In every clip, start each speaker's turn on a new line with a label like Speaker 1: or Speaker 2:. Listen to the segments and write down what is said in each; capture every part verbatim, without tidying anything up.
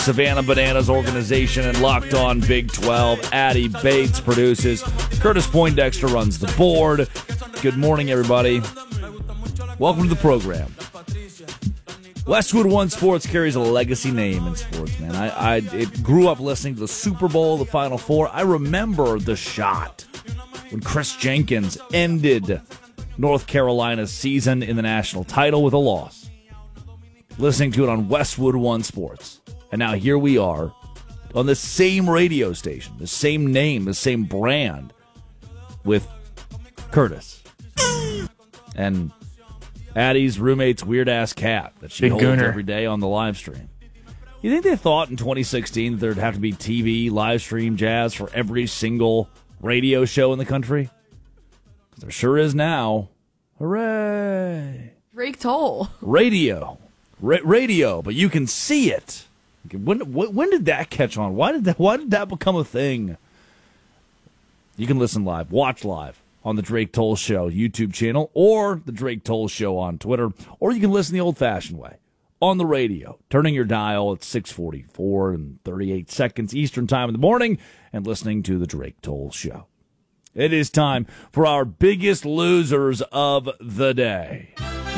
Speaker 1: Savannah Bananas organization and Locked On Big twelve. Addy Bates produces. Curtis Poindexter runs the board. Good morning, everybody. Welcome to the program. Westwood One Sports carries a legacy name in sports, man. I, I it grew up listening to the Super Bowl, the Final Four. I remember the shot when Chris Jenkins ended North Carolina's season in the national title with a loss. Listening to it on Westwood One Sports. And now here we are on the same radio station, the same name, the same brand with Curtis. And Addie's roommate's weird-ass cat that she
Speaker 2: Big
Speaker 1: holds
Speaker 2: gooner.
Speaker 1: every day on the live stream. You think they thought in twenty sixteen that there'd have to be T V, live stream jazz for every single radio show in the country? There sure is now. Hooray!
Speaker 3: Drake Toll.
Speaker 1: Radio. Ra- radio, but you can see it. When, when when did that catch on? Why did that Why did that become a thing? You can listen live, watch live on the Drake Toll Show YouTube channel or the Drake Toll Show on Twitter, or you can listen the old-fashioned way on the radio, turning your dial at six forty-four and thirty-eight seconds Eastern Time in the morning and listening to the Drake Toll Show. It is time for our biggest losers of the day.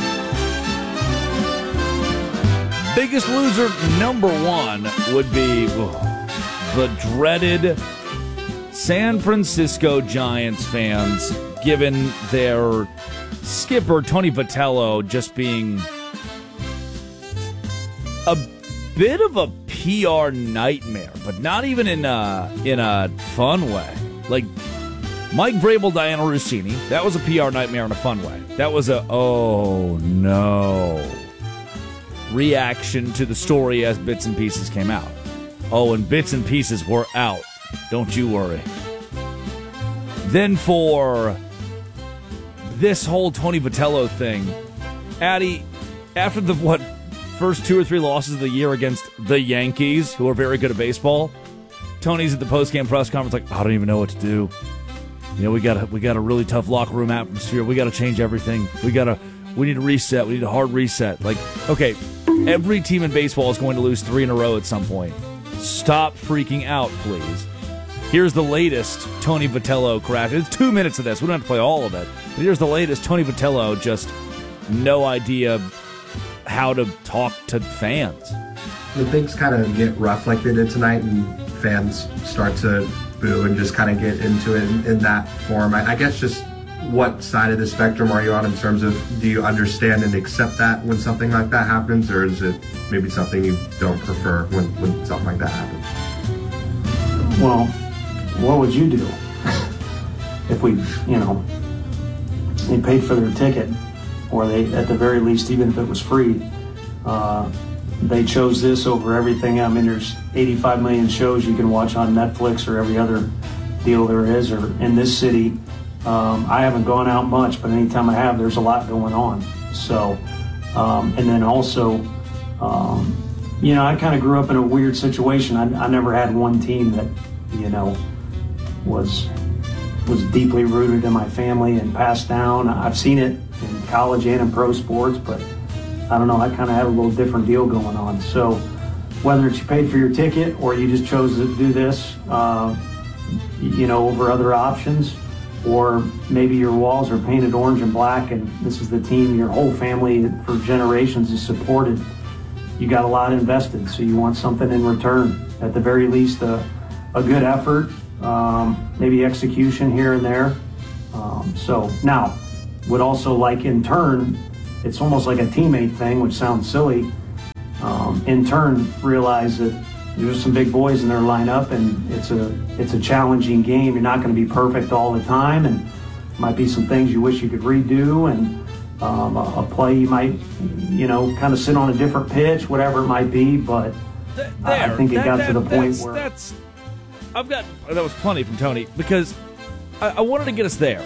Speaker 1: Biggest loser number one would be ugh, the dreaded San Francisco Giants fans, given their skipper, Tony Vitello, just being a bit of a P R nightmare, but not even in a, in a fun way. Like, Mike Vrabel, Diana Rossini, that was a P R nightmare in a fun way. That was a, oh no, reaction to the story as bits and pieces came out. Oh, and bits and pieces were out. Don't you worry. Then for this whole Tony Vitello thing, Addy, after the, what, first two or three losses of the year against the Yankees, who are very good at baseball, Tony's at the post-game press conference like, I don't even know what to do. You know, we got a, we got a really tough locker room atmosphere. We got to change everything. We got to, we need to reset. We need a hard reset. Like, okay, every team in baseball is going to lose three in a row at some point. Stop freaking out, please. Here's the latest Tony Vitello crash. It's two minutes of this. We don't have to play all of it. But here's the latest Tony Vitello, just no idea how to talk to fans.
Speaker 4: When things kind of get rough like they did tonight and fans start to boo and just kind of get into it in, in that form, I, I guess just what side of the spectrum are you on in terms of, do you understand and accept that when something like that happens, or is it maybe something you don't prefer when, when something like that happens?
Speaker 5: Well, what would you do if we, you know, they paid for their ticket, or they, at the very least, even if it was free, uh, they chose this over everything? I mean, there's eighty-five million shows you can watch on Netflix or every other deal there is, or in this city. Um, I haven't gone out much, but anytime I have, there's a lot going on. So, um, and then also, um, you know, I kind of grew up in a weird situation. I, I never had one team that, you know, was was deeply rooted in my family and passed down. I've seen it in college and in pro sports, but I don't know, I kind of had a little different deal going on. So whether it's you paid for your ticket or you just chose to do this, uh, you know, over other options, or maybe your walls are painted orange and black and this is the team your whole family for generations has supported, you got a lot invested, so you want something in return. At the very least, a, a good effort, um, maybe execution here and there. Um, so now, would also like in turn, it's almost like a teammate thing, which sounds silly, um, in turn realize that there's some big boys in their lineup, and it's a it's a challenging game. You're not going to be perfect all the time, and might be some things you wish you could redo, and um, a, a play you might, you know, kind of sit on a different pitch, whatever it might be. But
Speaker 1: There,
Speaker 5: I think it
Speaker 1: that,
Speaker 5: got
Speaker 1: that,
Speaker 5: to the point
Speaker 1: that's,
Speaker 5: where
Speaker 1: that's. I've got that was plenty from Tony, because I, I wanted to get us there.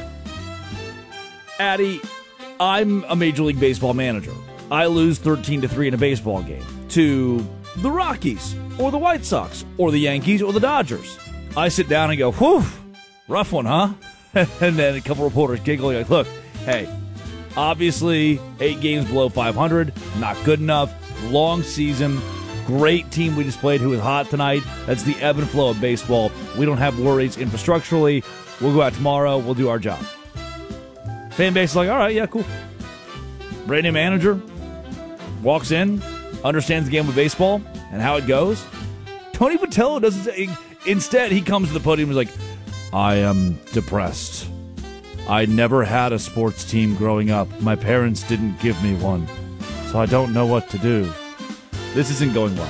Speaker 1: Addy, I'm a Major League Baseball manager. I lose thirteen to three in a baseball game to the Rockies or the White Sox or the Yankees or the Dodgers. I sit down and go, whew, rough one, huh? And then a couple reporters giggle like, look, hey, obviously eight games below five hundred, not good enough, long season. great team we just played who was hot tonight. That's the ebb and flow of baseball. We don't have worries infrastructurally. We'll go out tomorrow. We'll do our job. Fan base is like, all right, yeah, cool. Brand new manager walks in, understands the game of baseball and how it goes. Tony Vitello doesn't say. Instead, he comes to the podium and is like, I am depressed. I never had a sports team growing up. My parents didn't give me one, so I don't know what to do. This isn't going well.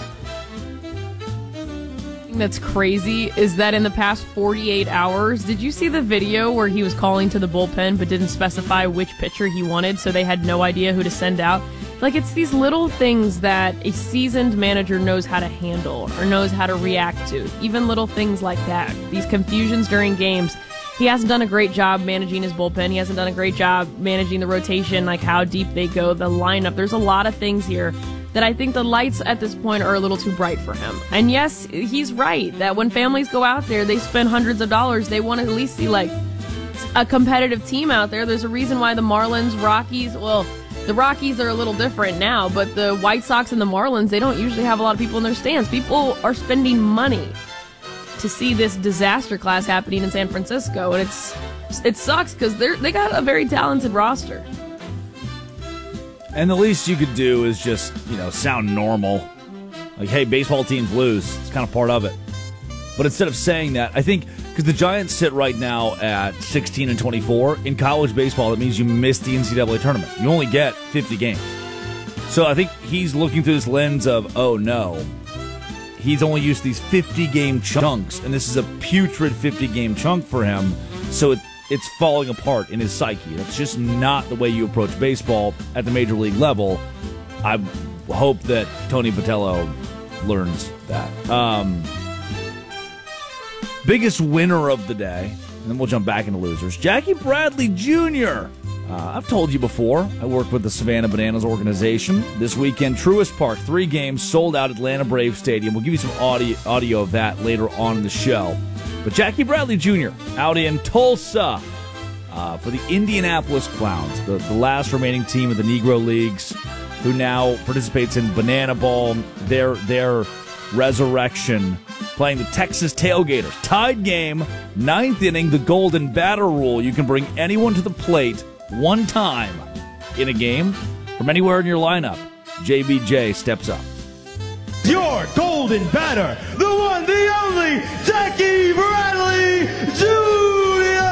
Speaker 2: That's crazy is that in the past forty-eight hours, did you see the video where he was calling to the bullpen but didn't specify which pitcher he wanted, so they had no idea who to send out? Like, it's these little things that a seasoned manager knows how to handle or knows how to react to. Even little things like that. These confusions during games. He hasn't done a great job managing his bullpen. He hasn't done a great job managing the rotation, like how deep they go, the lineup. There's a lot of things here that I think the lights at this point are a little too bright for him. And yes, he's right that when families go out there, they spend hundreds of dollars. They want to at least see, like, a competitive team out there. There's a reason why the Marlins, Rockies, well, the Rockies are a little different now, but the White Sox and the Marlins, they don't usually have a lot of people in their stands. People are spending money to see this disaster class happening in San Francisco, and it's it sucks because they they got a very talented roster.
Speaker 1: And the least you could do is just, you know, sound normal. Like, hey, baseball teams lose. It's kind of part of it. But instead of saying that, I think, because the Giants sit right now at sixteen and twenty-four, in college baseball, that means you miss the N C double A tournament. You only get fifty games. So I think he's looking through this lens of, oh no, he's only used these fifty-game chunks, and this is a putrid fifty-game chunk for him, so it, it's falling apart in his psyche. That's just not the way you approach baseball at the major league level. I hope that Tony Vitello learns that. Um... Biggest winner of the day, and then we'll jump back into losers, Jackie Bradley Junior Uh, I've told you before, I work with the Savannah Bananas organization. This weekend, Truist Park, three games, sold out Atlanta Braves Stadium. We'll give you some audio, audio of that later on in the show. But Jackie Bradley Junior out in Tulsa uh, for the Indianapolis Clowns, the, the last remaining team of the Negro Leagues, who now participates in Banana Ball, their, their resurrection, playing the Texas Tailgaters. Tied game, ninth inning, the golden batter rule. You can bring anyone to the plate one time in a game from anywhere in your lineup. J B J steps up.
Speaker 3: Your golden batter, the one, the only, Jackie Bradley Junior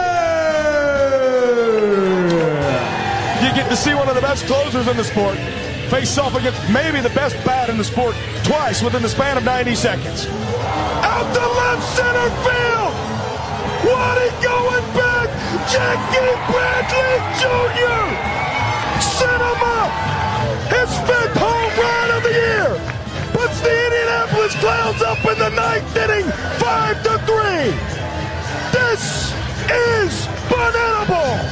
Speaker 3: You get to see one of the best closers in the sport face off against maybe the best bat in the sport twice within the span of ninety seconds. Out to left center field! What is going back? Jackie Bradley Junior Set him up! His fifth home run of the year! Puts the Indianapolis Clowns up in the ninth inning, five to three! This is Banana Ball!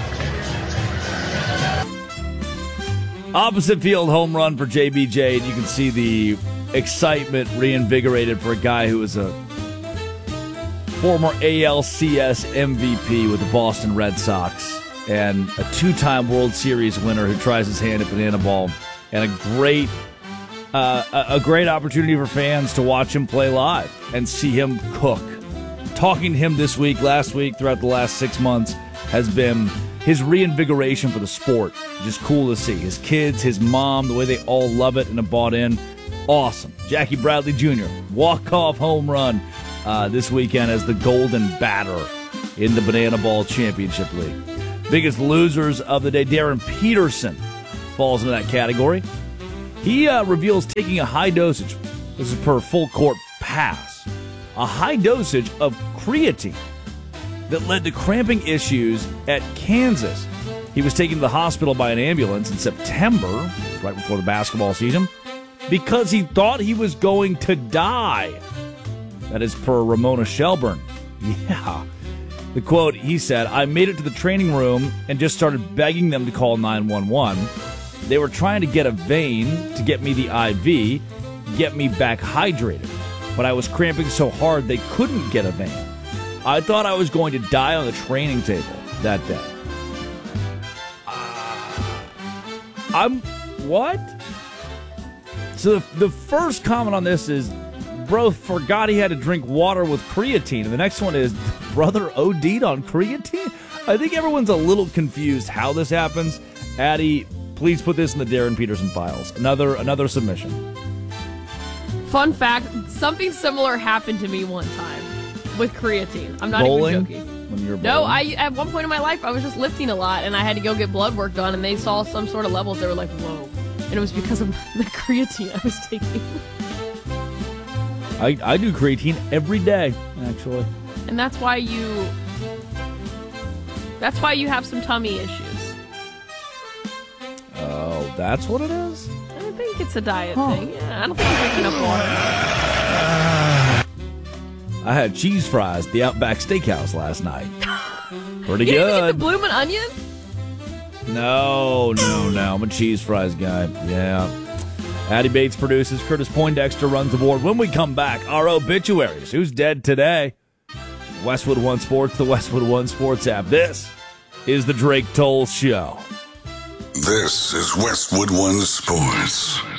Speaker 1: Opposite field home run for J B J, and you can see the excitement reinvigorated for a guy who was a former A L C S M V P with the Boston Red Sox and a two-time World Series winner who tries his hand at Banana Ball, and a great uh, a, a great opportunity for fans to watch him play live and see him cook. Talking to him this week, last week, throughout the last six months has been his reinvigoration for the sport. Just cool to see. His kids, his mom, the way they all love it and have bought in. Awesome. Jackie Bradley Junior, walk-off home run uh, this weekend as the golden batter in the Banana Ball Championship League. Biggest losers of the day, Darren Peterson falls into that category. He uh, reveals taking a high dosage, this is per Full Court Pass, a high dosage of creatine that led to cramping issues at Kansas. He was taken to the hospital by an ambulance in September, right before the basketball season, because he thought he was going to die. That is per Ramona Shelburne. Yeah. The quote, he said, I made it to the training room and just started begging them to call nine one one. They were trying to get a vein to get me the I V, get me back hydrated. But I was cramping so hard they couldn't get a vein. I thought I was going to die on the training table that day. Uh, I'm... What? So the, the first comment on this is, bro forgot he had to drink water with creatine. And the next one is, brother OD'd on creatine? I think everyone's a little confused how this happens. Addie, please put this in the Darren Peterson files. Another another submission.
Speaker 2: Fun fact, something similar happened to me one time with creatine. I'm not
Speaker 1: Bowling?
Speaker 2: even joking.
Speaker 1: When you were
Speaker 2: No,
Speaker 1: bowling?
Speaker 2: I at one point in my life, I was just lifting a lot, and I had to go get blood work done, and they saw some sort of levels. They were like, whoa. And it was because of the creatine I was taking.
Speaker 1: I, I do creatine every day, actually.
Speaker 2: And that's why you... That's why you have some tummy issues.
Speaker 1: Oh, that's what it is?
Speaker 2: I don't think it's a diet
Speaker 1: Huh.
Speaker 2: thing. Yeah, I don't think I'm drinking enough water.
Speaker 1: I had cheese fries at the Outback Steakhouse last night. Pretty
Speaker 2: You didn't get the
Speaker 1: good.
Speaker 2: bloomin' onion?
Speaker 1: No, no, no. I'm a cheese fries guy. Yeah. Addie Bates produces. Curtis Poindexter runs the board. When we come back, our obituaries. Who's dead today? Westwood One Sports, the Westwood One Sports app. This is the Drake Toll Show.
Speaker 6: This is Westwood One Sports.